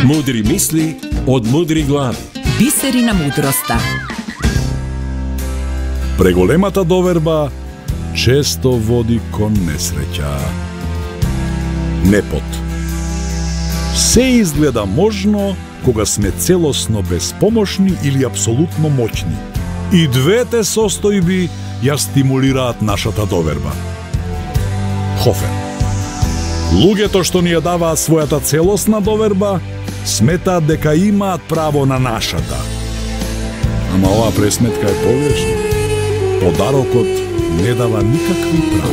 Мудри мисли од мудри глави. Бисери на мудроста. Преголемата доверба често води кон несреќа. Непот. Се изгледа можно кога сме целосно безпомошни или апсолутно моќни. И двете состојби ја стимулираат нашата доверба. Хофер. Луѓето што ни ја даваат својата целосна доверба, сметаат дека имаат право на нашата. Ама оваа пресметка е погрешна. Подарокот не дава никакви права.